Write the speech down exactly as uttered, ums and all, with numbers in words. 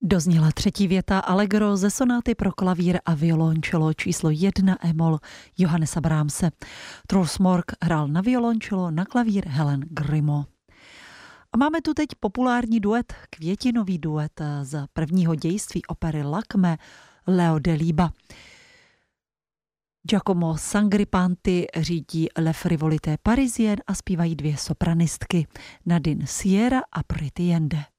Dozněla třetí věta Allegro ze sonáty pro klavír a violončelo číslo jedna e-moll Johannesa Brahmse. Truls Mork hrál na violončelo, na klavír Helen Grimaud. A máme tu teď populární duet, květinový duet z prvního dějství opery Lakmé, Leo Delibes. Giacomo Sangripanti řídí Le Frivolité Parisienne a zpívají dvě sopranistky, Nadine Sierra a Pretty Yende.